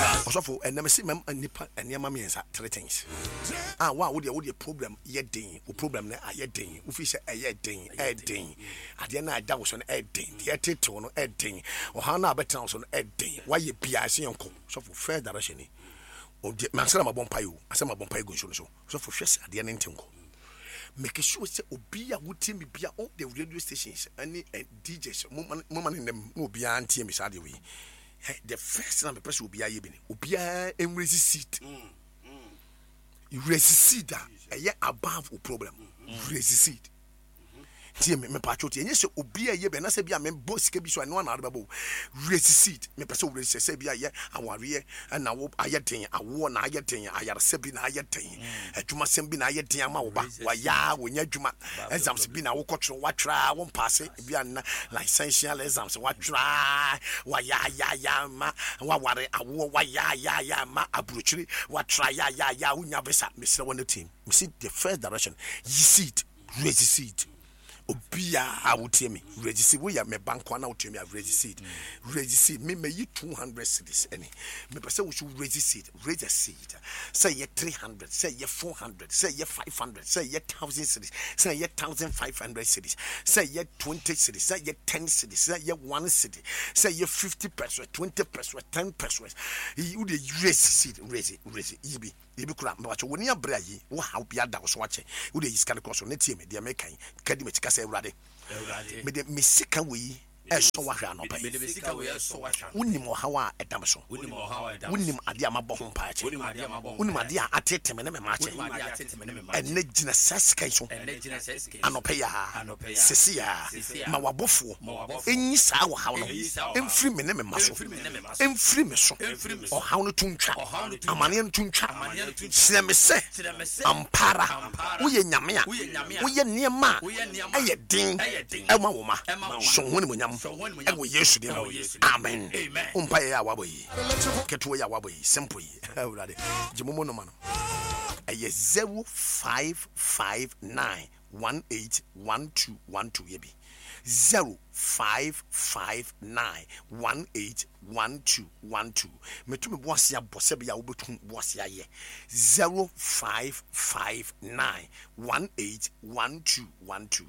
Also for and never see mem nipa and near mammy and 3 things. Wow, would your problem yet ding, or problem that I yet ding, if you say a yet ding, a ding. At the end, I doubt on a ding, the attitude on a ding, or how now better on a ding. Why you be I see uncle? So for fair direction. Or the man said I'm a bompayo, I said my bompayo go so for stress at the end tingle. Make sure say Obia would team me be all the radio stations, any DJs, woman in them will be anti me sad way. The first time the person will be a yebin, Obia and resist. You resist that a year above a problem. Resist. Tia me patroti enye se obi a ye be na se bia me boss ke bi so eno na adabo resist me pese wo resist se bia ye aware na wo ayeden awo na ayeden ayarse bi na ayeden adwuma sem bi na ayeden ama wo ba wa ya wonya adwuma exams bi na wo kotro wa tra wo pass bia na licential exams wa tra wa ya ma wa ware awo wa ya ma abrochiri wa tra ya wonya besa me se won team me see the first direction you see it resist Obia, I would tell me, register. We are my bank one out to me. I've registered. Register me, may you 200 cities. Any me person we should register. Say ye 300, say ye 400, say ye 500, say ye 1,000 cities, say ye 1,500 cities, say ye 20 cities, say ye 10 cities, say ye 1 city, say ye 50%, 20%, 10%. You the register, register. Ibi kura mbacho woni abra yi wo how bia da so wache wo de iskane cross na tie me de me kan kadi me tikasa ewrade me de me sika we so wa hwa no pa wonim o hawa edam so wonim ade amabɔ ho pa ache wonim ade a atete me ne me ma ache enne gina saskai so anopa ya sesi ya ma wabofo enyi saa wo hawo no emfiri me ne me ma so emfiri me so o hawo no tuntwa amane no tuntwa sine me se ampara woye nyame a woye niema aye din ema wo ma so woni mo nyam ewo yesu de amen umpa ya waboyi keto ya waboyi simple awurade jimomo no mano eye 0559181212 yebi 0559181212 metumi boasia bosebe ya wobetum boasia ye 0559181212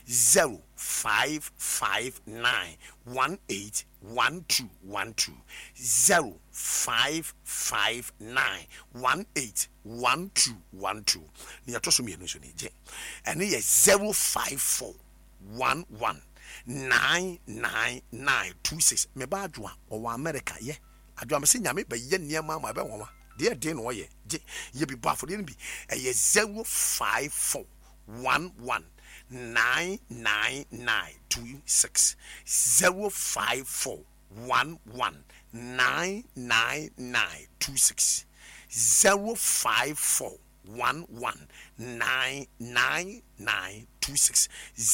0559181212 0559181212 ni atoso mi enu so ni je ene ye 05411999926 me ba adwa o America ye adwa me se nyame ba ye niam ma be won de de no ye je ye bi bafo de bi ye 05411999926 05411999926 05411999926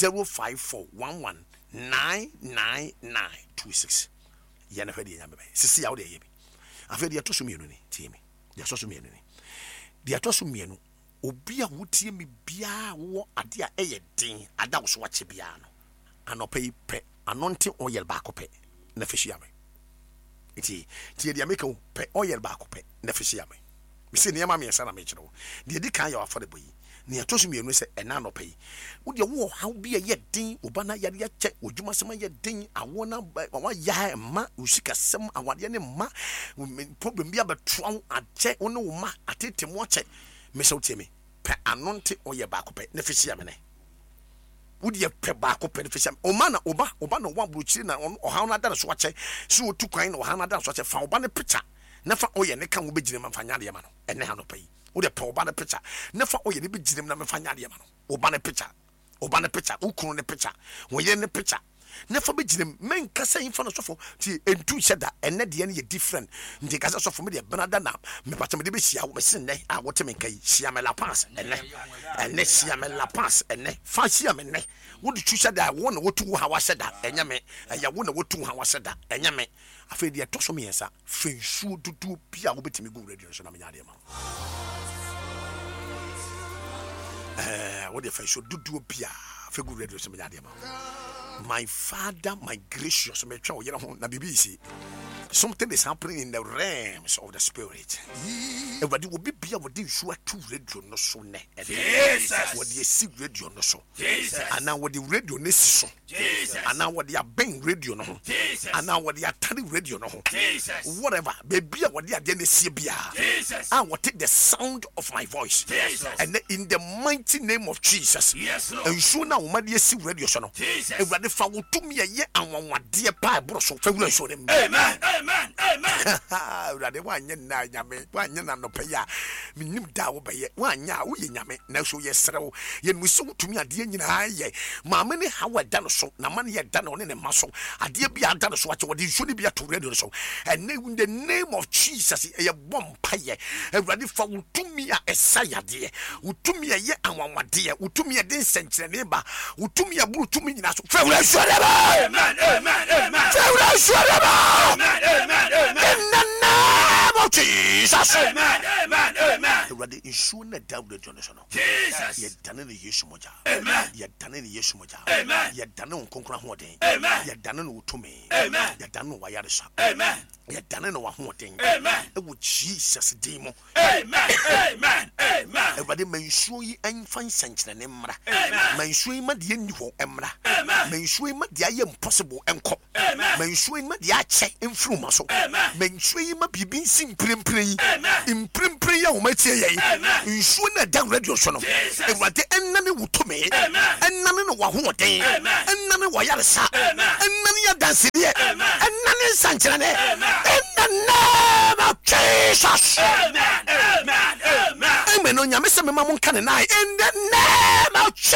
05411999926 yana fadi nyame be sisi ya wo de ye bi afedi ya toso mienu ni tiemi ya toso mienu ni dia toso mienu obi a wotie mi bia wo ade a eye din ada wo so wache bia no anope pe anointing oil ba ko pe na fehia me iti tie dia make pe oil ba ko pe na fehia me me se niam me yesa na me kire wo de di kan ya affordable yi ne ya toso mienu se ena anope yi wo de wo how bia ye din oba na yare ya che odwuma sema ye din awo na wa ya ma usika sem awade ne ma problem bia beto ache wo ne wo ma atete mo ache me so tie me pe anonte oye ba ko pe ne fihia me ne wodi pe ba ko pe ne fihia o ma na oba no wa bruchiri na o ha na da so ache so otu kwan na o ha na da so ache fa oba ne picture na fa oye ne kan wo begire ma fa nyade ma no ene ha no pe wodi pe oba ne picture na fa oye ne begire na me fa nyade ma no oba ne picture ukunu ne picture wo ye ne picture na fa begire men kasa infa no sofo ti entu sheda ene de ne ye different ndi kasa sofo me de benada na me pata me de be hia wo se ne a wote men kai hia me la pass ene hia me la pass ene fa hia me ne wo de tu sheda wo na wotu wo ha wa sheda enya me ya wo na wotu ha wa sheda enya me afa de to so me yesa fensu dudu bia wo betimi go radio so na me nyade ma wo de fensu dudu bia fa go radio so me nyade ma. My Father, my gracious, me twa wo yere ho na bibi isi Something is happening in the realms of the spirit. Everybody will be able to show to radio no so ne. Jesus. What you see radio no so. Jesus. And now what the radio no so. Jesus. And now what they are being radio no. Jesus. And now what they are telling radio no. Jesus. Whatever. Baby, what they are doing is Jesus. I will take the sound of my voice. Jesus. And in the mighty name of Jesus. Yes, Lord. And so now what you see radio so no. Jesus. Everybody follow to me a year and one dear pie bro so. Amen. Amen. Amen. Rade wanye na nyame wanye na no paya minim da wo baye wanya wo ye nyame na so ye serew ye muso tumi ade nyina ye maame ne hawa da no so na man ye da no ne maso ade bia da no so ache wode nso ne bia to radio so and in the name of Jesus ye bom paye Awurade fa wo tumi a esaya de wo tumi ye anwanwade wo tumi ye den senkyere ne ba wo tumi ya buru tumi nyina so fa wo asure ba amen amen amen fa wo asure ba amen amen amen in the name of Jesus. Amen. Amen. Amen. Ready in soon the devil Jonathan. Jesus. Ye done in the Yeshumoja. Amen. Ye done in the Yeshumoja. Amen. Ye done on Concra Hoarding. Amen. Ye done on Utumi. Amen. Ye done on Wayarisa. Amen. Ye done in our hoarding. Amen. It would Jesus demon. Amen. Amen. Amen. Everybody may show you and find sense and emra. Amen. May show you my dear new emra. Amen. May show you my dear impossible and cop. Amen. May show you my dear check in through muscle. Amen. May show you my be sing prim prim. Amen. In prim prim, you might say, amen. You show na down radio son. And what the enemy would to me. Amen. And none of what day. Amen. And none of what you're sa. Amen. And none of dancing here. Amen. And none of Sanchez. Amen. In the name of Jesus. Amen. Amen. Amen. Amen. On your Mr. Mamon Cananai. In the name of Jesus.